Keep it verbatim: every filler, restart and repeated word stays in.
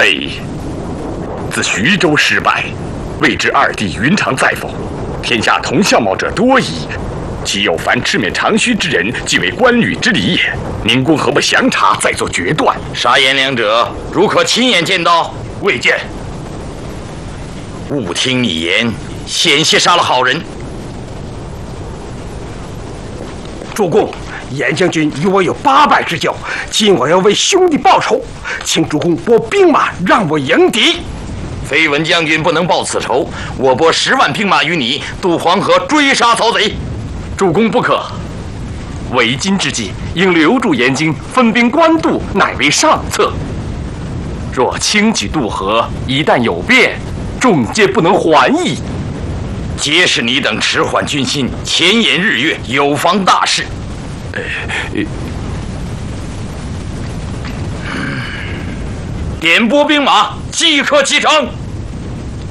备自徐州失败，未知二弟云长在否？天下同相貌者多矣，岂有凡赤面长须之人，即为官女之礼也？宁公何不详查，再做决断？ 杀颜良者，如可亲眼见到？ 未见。 勿听你言，险些杀了好人。 主公，严将军与我有八拜之交，今我要为兄弟报仇，请主公拨兵马让我迎敌。 绯闻将军不能报此仇，我拨十万兵马与你渡黄河追杀曹贼。 主公不可，为今之计，应留住严京，分兵官渡，乃为上策。若轻举渡河，一旦有变，众皆不能还矣。 皆是你等迟缓军心，前沿日月，有妨大事。呃呃、点拨兵马，即刻启程。